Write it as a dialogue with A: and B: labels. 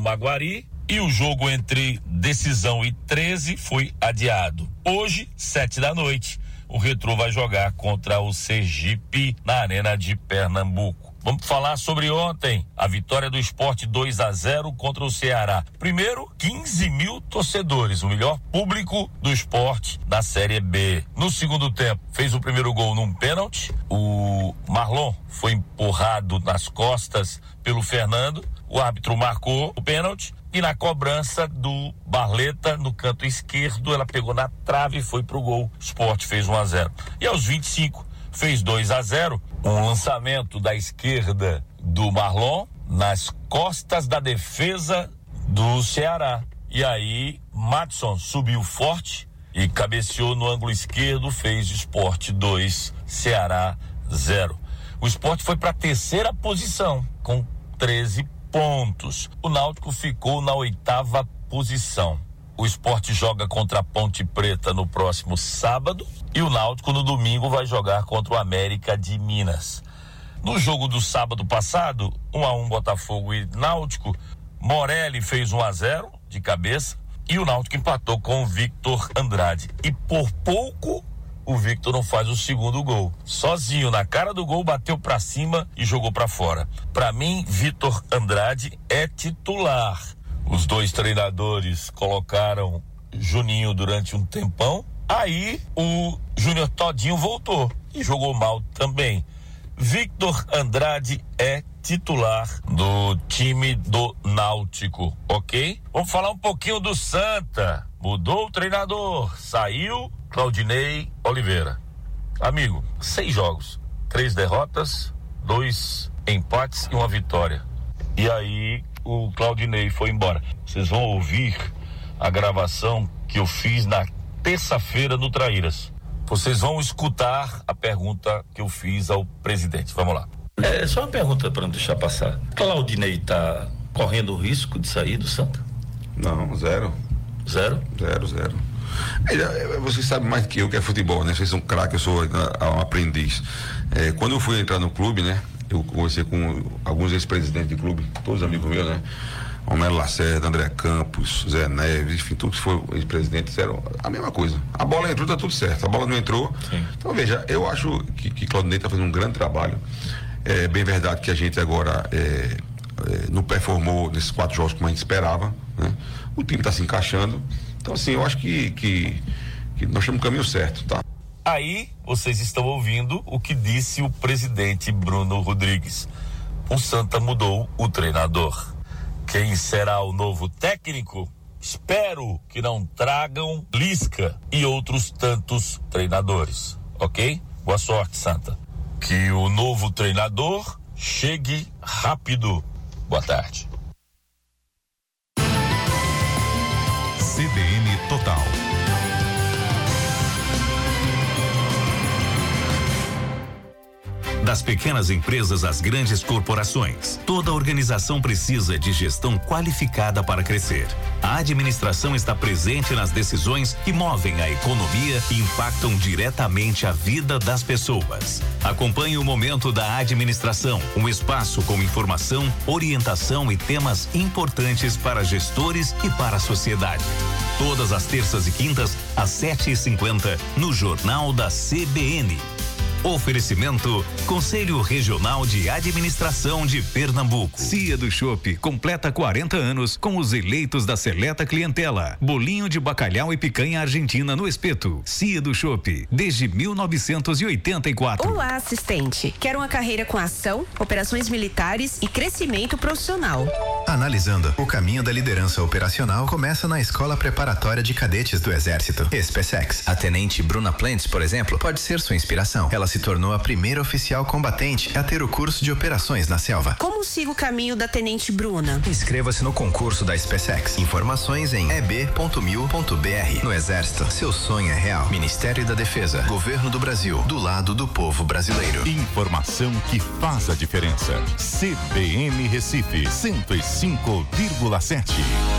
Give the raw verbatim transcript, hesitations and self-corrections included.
A: Maguari. E o jogo entre Decisão e treze foi adiado. Hoje, sete da noite, o Retrô vai jogar contra o Sergipe na Arena de Pernambuco. Vamos falar sobre ontem, a vitória do Sport dois a zero contra o Ceará. Primeiro, quinze mil torcedores, o melhor público do Sport da Série B. No segundo tempo, fez o primeiro gol num pênalti. O Marlon foi empurrado nas costas pelo Fernando. O árbitro marcou o pênalti. E na cobrança do Barleta, no canto esquerdo, ela pegou na trave e foi pro gol. O Sport fez um a zero. E aos vinte e cinco, fez dois a zero. Um lançamento da esquerda do Marlon nas costas da defesa do Ceará. E aí, Madison subiu forte e cabeceou no ângulo esquerdo, fez Sport dois, Ceará zero. O Sport foi para a terceira posição, com treze pontos. O Náutico ficou na oitava posição. O Sport joga contra a Ponte Preta no próximo sábado e o Náutico no domingo vai jogar contra o América de Minas. No jogo do sábado passado, um a um Botafogo e Náutico, Morelli fez um a zero de cabeça e o Náutico empatou com o Victor Andrade. E por pouco o Victor não faz o segundo gol. Sozinho, na cara do gol, bateu pra cima e jogou pra fora. Pra mim, Victor Andrade é titular. Os dois treinadores colocaram Juninho durante um tempão. Aí, o Júnior Todinho voltou e jogou mal também. Victor Andrade é titular do time do Náutico, ok? Vamos falar um pouquinho do Santa. Mudou o treinador, saiu Claudinei Oliveira. Amigo, seis jogos, três derrotas, dois empates e uma vitória. E aí o Claudinei foi embora. Vocês vão ouvir a gravação que eu fiz na terça-feira no Traíras. Vocês vão escutar a pergunta que eu fiz ao presidente. Vamos lá.
B: É só uma pergunta para não deixar passar. Claudinei está correndo o risco de sair do Santa?
C: Não, zero.
B: Zero?
C: Zero, zero. É, você sabe mais que eu que é futebol, né? Vocês são craque, eu sou um aprendiz. É, quando eu fui entrar no clube, né? Eu conversei com alguns ex-presidentes de clube, todos amigos meus, né? Homero Lacerda, André Campos, Zé Neves, enfim, todos que foram ex-presidentes disseram a mesma coisa. A bola entrou, tá tudo certo. A bola não entrou. Sim. Então, veja, eu acho que, que Claudinei tá fazendo um grande trabalho. É bem verdade que a gente agora é, é, não performou nesses quatro jogos como a gente esperava, né? O time tá se encaixando. Então, assim, eu acho que, que, que nós estamos no caminho certo, tá?
A: Aí, vocês estão ouvindo o que disse o presidente Bruno Rodrigues. O Santa mudou o treinador. Quem será o novo técnico? Espero que não tragam Lisca e outros tantos treinadores, ok? Boa sorte, Santa. Que o novo treinador chegue rápido. Boa tarde.
D: C B N Total. Das pequenas empresas às grandes corporações, toda organização precisa de gestão qualificada para crescer. A administração está presente nas decisões que movem a economia e impactam diretamente a vida das pessoas. Acompanhe o Momento da Administração, um espaço com informação, orientação e temas importantes para gestores e para a sociedade. Todas as terças e quintas, às sete e cinquenta, no Jornal da C B N. Oferecimento Conselho Regional de Administração de Pernambuco. Cia do Chopp completa quarenta anos com os eleitos da seleta clientela. Bolinho de bacalhau e picanha argentina no espeto. Cia do Chopp, desde mil novecentos e oitenta e quatro.
E: Olá, assistente. Quer uma carreira com ação, operações militares e crescimento profissional.
F: Analisando o caminho da liderança operacional começa na Escola Preparatória de Cadetes do Exército, SpaceX. A tenente Bruna Plentes, por exemplo, pode ser sua inspiração. Ela se tornou a primeira oficial combatente a ter o curso de operações na selva.
E: Como siga o caminho da tenente Bruna?
F: Inscreva-se no concurso da SpaceX. Informações em e b ponto mil ponto b r. No Exército, seu sonho é real. Ministério da Defesa, Governo do Brasil, do lado do povo brasileiro.
D: Informação que faz a diferença. C B N Recife, cento e cinco vírgula sete.